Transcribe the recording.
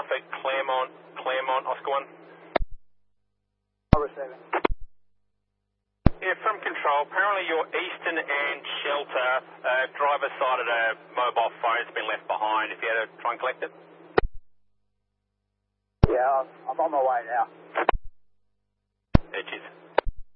Alpha, Claremont, Oscar 1. Receiving. Yeah, from control, apparently your eastern and shelter driver side of the mobile phone has been left behind. If you had to try and collect it. Yeah, I'm on my way now. Yeah, cheers.